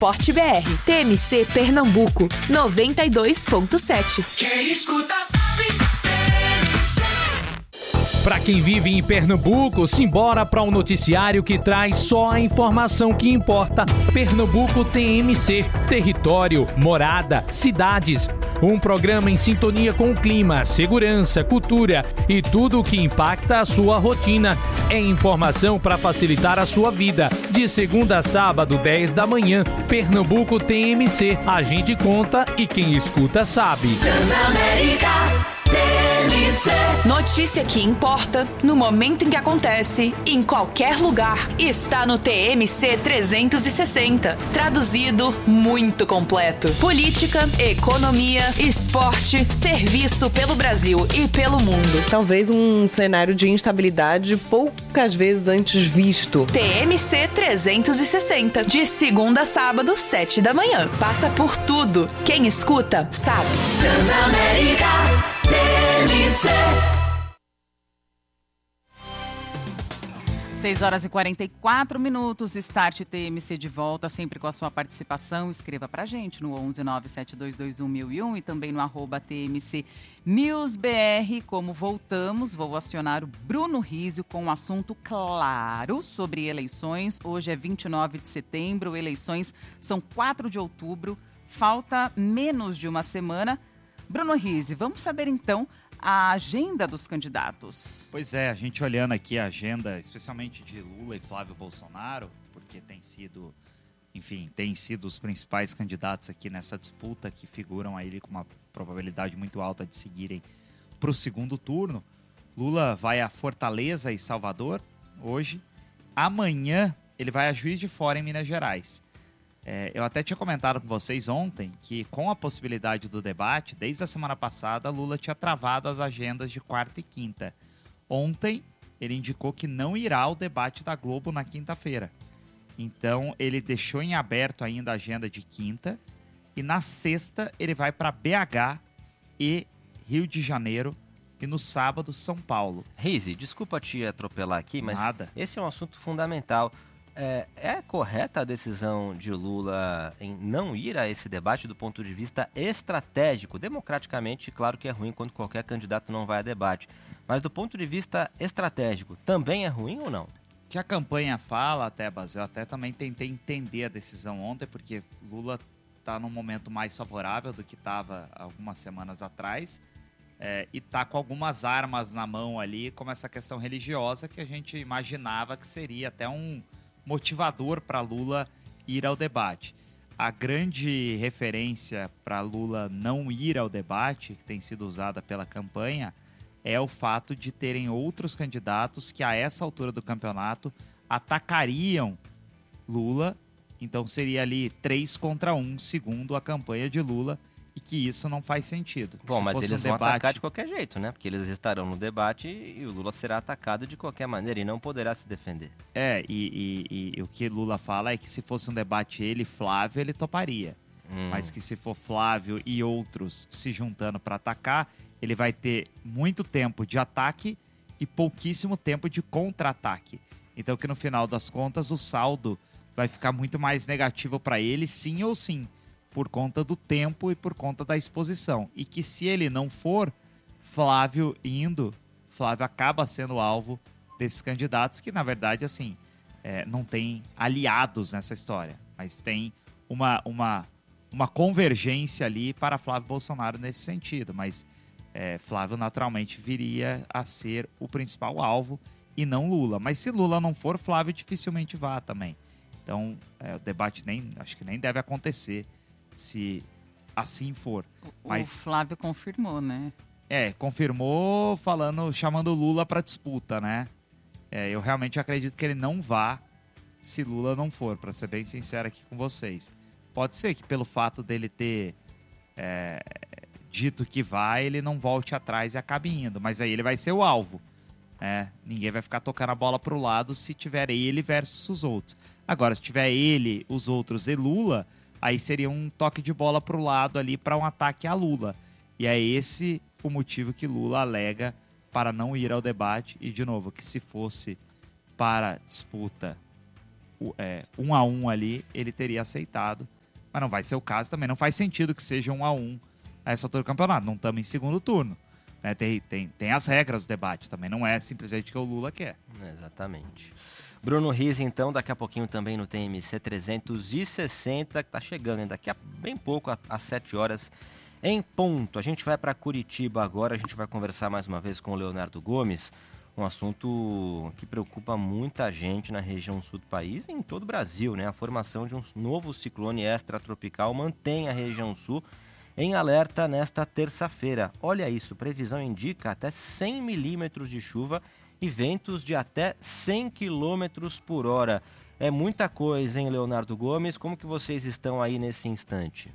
Esporte BR, TMC Pernambuco, 92.7. Quem escuta sabe. Para quem vive em Pernambuco, simbora para um noticiário que traz só a informação que importa. Pernambuco TMC, território, morada, cidades. Um programa em sintonia com o clima, segurança, cultura e tudo o que impacta a sua rotina. É informação para facilitar a sua vida. De segunda a sábado, 10 da manhã, Pernambuco TMC. A gente conta e quem escuta sabe. Transamérica TMC. Notícia que importa, no momento em que acontece, em qualquer lugar, está no TMC 360. Traduzido, muito completo. Política, economia, esporte, serviço pelo Brasil e pelo mundo. Talvez um cenário de instabilidade poucas vezes antes visto. TMC 360, de segunda a sábado, 7 da manhã. Passa por tudo. Quem escuta, sabe. Transamérica TMC. 6h44, Start TMC de volta, sempre com a sua participação. Escreva pra gente no 11972211001 e também no @TMC NewsBR. Como voltamos, vou acionar o Bruno Rizzo com um assunto claro sobre eleições. Hoje é 29 de setembro, eleições são 4 de outubro, falta menos de uma semana. Bruno Rizzo, vamos saber então a agenda dos candidatos. Pois é, a gente olhando aqui a agenda, especialmente de Lula e Flávio Bolsonaro, porque tem sido os principais candidatos aqui nessa disputa, que figuram aí com uma probabilidade muito alta de seguirem para o segundo turno. Lula vai a Fortaleza e Salvador hoje. Amanhã ele vai a Juiz de Fora, em Minas Gerais. Eu até tinha comentado com vocês ontem que, com a possibilidade do debate, desde a semana passada, Lula tinha travado as agendas de quarta e quinta. Ontem, ele indicou que não irá ao debate da Globo na quinta-feira. Então, ele deixou em aberto ainda a agenda de quinta. E na sexta, ele vai para BH e Rio de Janeiro. E no sábado, São Paulo. Rizzi, desculpa te atropelar aqui, mas Nada. Esse é um assunto fundamental. É correta a decisão de Lula em não ir a esse debate do ponto de vista estratégico? Democraticamente, claro que é ruim quando qualquer candidato não vai a debate. Mas do ponto de vista estratégico, também é ruim ou não? Que a campanha fala, Tebas, eu até também tentei entender a decisão ontem, porque Lula está num momento mais favorável do que estava algumas semanas atrás, e está com algumas armas na mão ali, como essa questão religiosa, que a gente imaginava que seria até um motivador para Lula ir ao debate. A grande referência para Lula não ir ao debate, que tem sido usada pela campanha, é o fato de terem outros candidatos que, a essa altura do campeonato, atacariam Lula. Então seria ali 3 contra 1, segundo a campanha de Lula, e que isso não faz sentido. Bom, mas eles vão atacar de qualquer jeito, né? Porque eles estarão no debate e o Lula será atacado de qualquer maneira e não poderá se defender. E o que Lula fala é que, se fosse um debate ele e Flávio, ele toparia. Mas que, se for Flávio e outros se juntando para atacar, ele vai ter muito tempo de ataque e pouquíssimo tempo de contra-ataque. Então, que no final das contas, o saldo vai ficar muito mais negativo para ele, sim ou sim, por conta do tempo e por conta da exposição. E que, se ele não for, Flávio acaba sendo alvo desses candidatos que, na verdade, assim, não tem aliados nessa história, mas tem uma convergência ali para Flávio Bolsonaro nesse sentido. Mas Flávio naturalmente viria a ser o principal alvo e não Lula. Mas se Lula não for, Flávio dificilmente vá também. Então, o debate acho que nem deve acontecer, se assim for. Mas o Flávio confirmou, né? Confirmou chamando Lula para disputa, né? Eu realmente acredito que ele não vá se Lula não for, para ser bem sincero aqui com vocês. Pode ser que, pelo fato dele ter dito que vai, ele não volte atrás e acabe indo, mas aí ele vai ser o alvo. Ninguém vai ficar tocando a bola pro lado se tiver ele versus os outros. Agora, se tiver ele, os outros e Lula, aí seria um toque de bola pro lado ali para um ataque a Lula. E é esse o motivo que Lula alega para não ir ao debate. E, de novo, que se fosse para disputa 1 a 1 ali, ele teria aceitado. Mas não vai ser o caso também. Não faz sentido que seja 1 a 1 a essa altura do campeonato. Não estamos em segundo turno. Né? Tem as regras do debate também. Não é simplesmente o que o Lula quer. Exatamente. Bruno Rizzi, então, daqui a pouquinho também no TMC 360, que está chegando, hein? Daqui a bem pouco, às 7 horas em ponto. A gente vai para Curitiba agora, a gente vai conversar mais uma vez com o Leonardo Gomes, um assunto que preocupa muita gente na região sul do país e em todo o Brasil, né? A formação de um novo ciclone extratropical mantém a região sul em alerta nesta terça-feira. Olha isso, previsão indica até 100 milímetros de chuva e ventos de até 100 quilômetros por hora. É muita coisa, hein, Leonardo Gomes? Como que vocês estão aí nesse instante?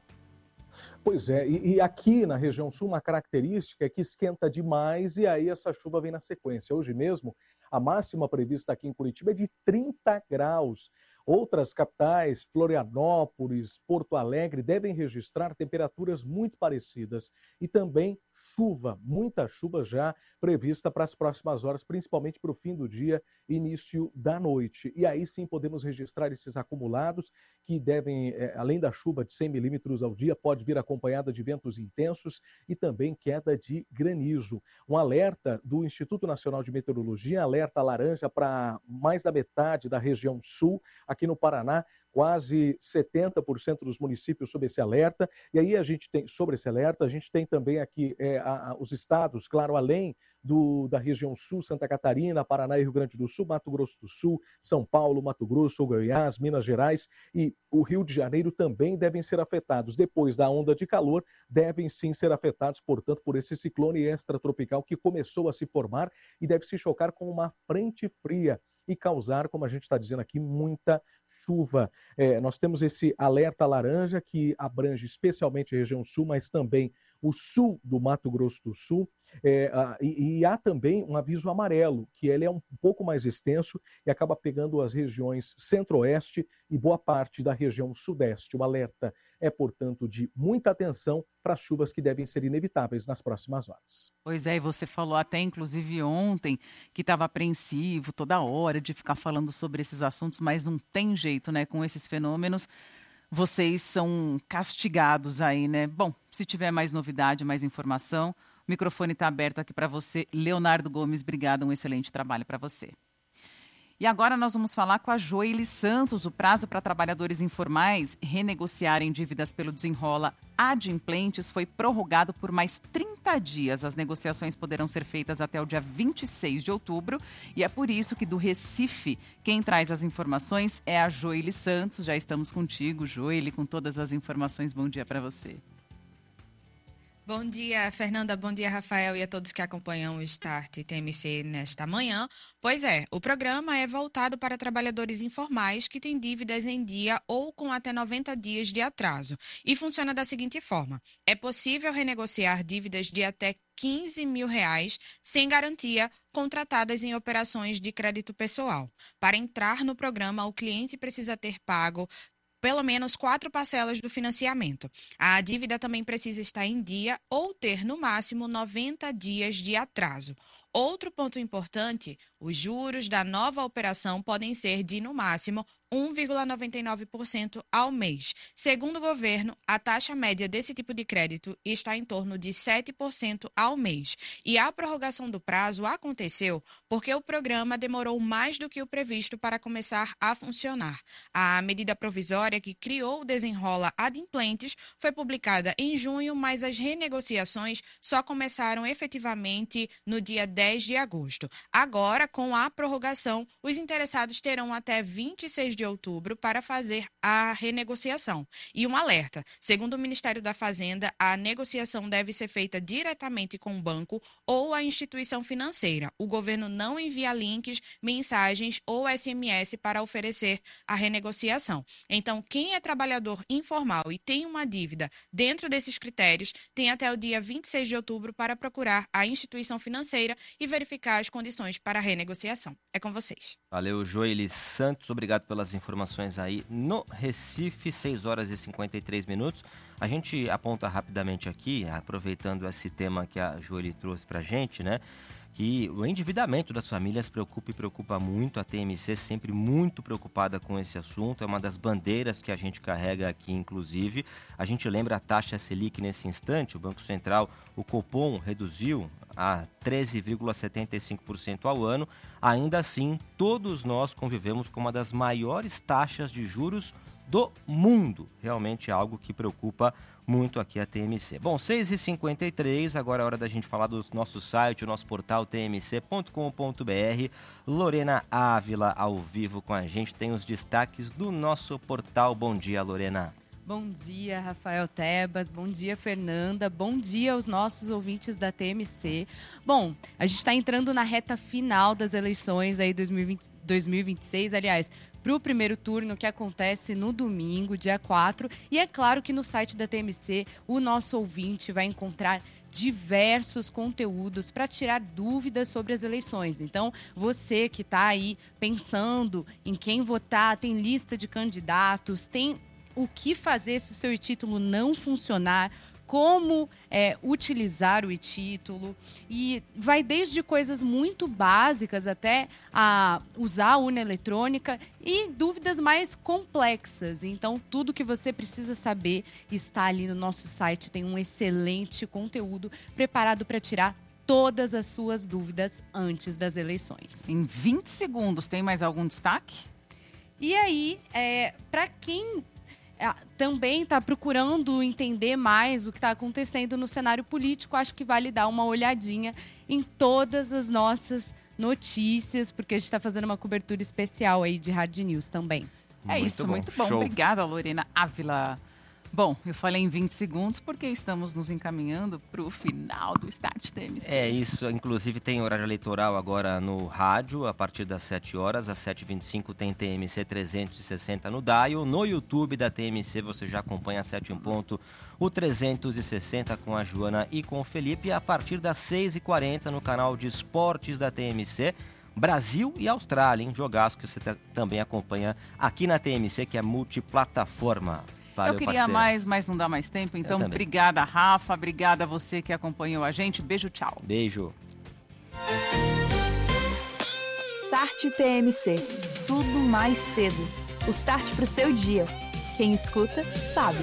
Pois é, e aqui na região sul uma característica é que esquenta demais e aí essa chuva vem na sequência. Hoje mesmo, a máxima prevista aqui em Curitiba é de 30 graus. Outras capitais, Florianópolis, Porto Alegre, devem registrar temperaturas muito parecidas e também chuva, muita chuva já prevista para as próximas horas, principalmente para o fim do dia e início da noite. E aí sim podemos registrar esses acumulados que devem, além da chuva de 100 milímetros ao dia, pode vir acompanhada de ventos intensos e também queda de granizo. Um alerta do Instituto Nacional de Meteorologia, alerta laranja para mais da metade da região sul, aqui no Paraná, quase 70% dos municípios sob esse alerta. E aí a gente tem, sobre esse alerta, a gente tem também aqui os estados, claro, além da região sul, Santa Catarina, Paraná e Rio Grande do Sul, Mato Grosso do Sul, São Paulo, Mato Grosso, Goiás, Minas Gerais e o Rio de Janeiro também devem ser afetados. Depois da onda de calor, devem sim ser afetados, portanto, por esse ciclone extratropical que começou a se formar e deve se chocar com uma frente fria e causar, como a gente está dizendo aqui, muita chuva. Nós temos esse alerta laranja que abrange especialmente a região sul, mas também o sul do Mato Grosso do Sul. E há também um aviso amarelo, que ele é um pouco mais extenso e acaba pegando as regiões centro-oeste e boa parte da região sudeste. O alerta é, portanto, de muita atenção para as chuvas que devem ser inevitáveis nas próximas horas. Pois é, e você falou até, inclusive, ontem, que estava apreensivo toda hora de ficar falando sobre esses assuntos, mas não tem jeito, né? Com esses fenômenos, vocês são castigados aí, né? Bom, se tiver mais novidade, mais informação, o microfone está aberto aqui para você. Leonardo Gomes, obrigada, um excelente trabalho para você. E agora nós vamos falar com a Joely Santos. O prazo para trabalhadores informais renegociarem dívidas pelo Desenrola Adimplentes foi prorrogado por mais 30 dias. As negociações poderão ser feitas até o dia 26 de outubro e é por isso que do Recife, quem traz as informações é a Joely Santos. Já estamos contigo, Joely, com todas as informações. Bom dia para você. Bom dia, Fernanda. Bom dia, Rafael, e a todos que acompanham o Start TMC nesta manhã. Pois é, o programa é voltado para trabalhadores informais que têm dívidas em dia ou com até 90 dias de atraso. E funciona da seguinte forma: é possível renegociar dívidas de até R$15 mil sem garantia, contratadas em operações de crédito pessoal. Para entrar no programa, o cliente precisa ter pago pelo menos 4 parcelas do financiamento. A dívida também precisa estar em dia ou ter, no máximo, 90 dias de atraso. Outro ponto importante, os juros da nova operação podem ser de, no máximo, 1,99% ao mês. Segundo o governo, a taxa média desse tipo de crédito está em torno de 7% ao mês. E a prorrogação do prazo aconteceu porque o programa demorou mais do que o previsto para começar a funcionar. A medida provisória que criou o Desenrola Adimplentes foi publicada em junho, mas as renegociações só começaram efetivamente no dia 10 de agosto. Agora, com a prorrogação, os interessados terão até 26 de outubro para fazer a renegociação. E um alerta: segundo o Ministério da Fazenda, a negociação deve ser feita diretamente com o banco ou a instituição financeira. O governo não envia links, mensagens ou SMS para oferecer a renegociação. Então, quem é trabalhador informal e tem uma dívida dentro desses critérios, tem até o dia 26 de outubro para procurar a instituição financeira e verificar as condições para a renegociação. É com vocês. Valeu, Joely Santos. Obrigado pelas informações aí no Recife, 6 horas e 53 minutos. A gente aponta rapidamente aqui, aproveitando esse tema que a Joely trouxe pra gente, né? que o endividamento das famílias preocupa muito. A TMC sempre muito preocupada com esse assunto, é uma das bandeiras que a gente carrega aqui, inclusive. A gente lembra a taxa Selic nesse instante, o Banco Central, o Copom, reduziu a 13,75% ao ano. Ainda assim, todos nós convivemos com uma das maiores taxas de juros do mundo. Realmente é algo que preocupa muito aqui a TMC. Bom, 6h53, agora é hora da gente falar do nosso site, o nosso portal tmc.com.br. Lorena Ávila ao vivo com a gente, tem os destaques do nosso portal. Bom dia, Lorena. Bom dia, Rafael Tebas. Bom dia, Fernanda. Bom dia aos nossos ouvintes da TMC. Bom, a gente está entrando na reta final das eleições aí 2026, aliás, para o primeiro turno que acontece no domingo, dia 4. E é claro que no site da TMC o nosso ouvinte vai encontrar diversos conteúdos para tirar dúvidas sobre as eleições. Então, você que está aí pensando em quem votar, tem lista de candidatos, tem o que fazer se o seu e-título não funcionar, como utilizar o e-título, e vai desde coisas muito básicas até a usar a urna eletrônica e dúvidas mais complexas. Então, tudo que você precisa saber está ali no nosso site, tem um excelente conteúdo preparado para tirar todas as suas dúvidas antes das eleições. Em 20 segundos, tem mais algum destaque? E aí, para quem também está procurando entender mais o que está acontecendo no cenário político, acho que vale dar uma olhadinha em todas as nossas notícias, porque a gente está fazendo uma cobertura especial aí de Hard News também. Muito bom. Show. Obrigada, Lorena Ávila. Bom, eu falei em 20 segundos porque estamos nos encaminhando para o final do Start TMC. É isso, inclusive tem horário eleitoral agora no rádio, a partir das 7 horas, às 7h25 tem TMC 360 no Dial. No YouTube da TMC você já acompanha às 7 em ponto o 360 com a Joana e com o Felipe. E a partir das 6h40 no canal de esportes da TMC, Brasil e Austrália, hein? Jogaço que você também acompanha aqui na TMC, que é multiplataforma. Valeu, eu queria parceira. mais, mas não dá mais tempo. Então, obrigada, Rafa. Obrigada a você que acompanhou a gente. Beijo, tchau. Beijo. Start TMC. Tudo mais cedo. O start pro seu dia. Quem escuta, sabe.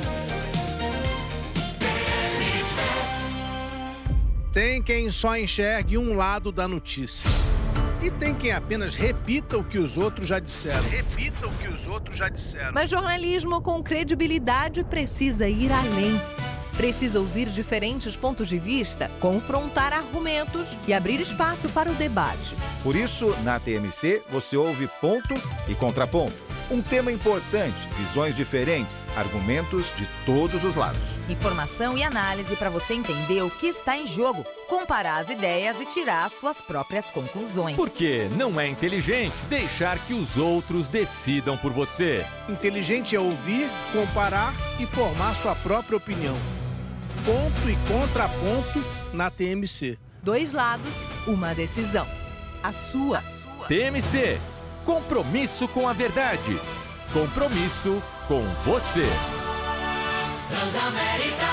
Tem quem só enxergue um lado da notícia. E tem quem apenas repita o que os outros já disseram. Mas jornalismo com credibilidade precisa ir além. Precisa ouvir diferentes pontos de vista, confrontar argumentos e abrir espaço para o debate. Por isso, na TMC, você ouve ponto e contraponto. Um tema importante, visões diferentes, argumentos de todos os lados. Informação e análise para você entender o que está em jogo, comparar as ideias e tirar suas próprias conclusões. Porque não é inteligente deixar que os outros decidam por você. Inteligente é ouvir, comparar e formar sua própria opinião. Ponto e contraponto na TMC. 2 lados, uma decisão. A sua. TMC. Compromisso com a verdade. Compromisso com você. Transamérica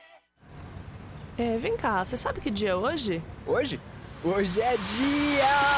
TMC. Vem cá, você sabe que dia é hoje? Hoje? Hoje é dia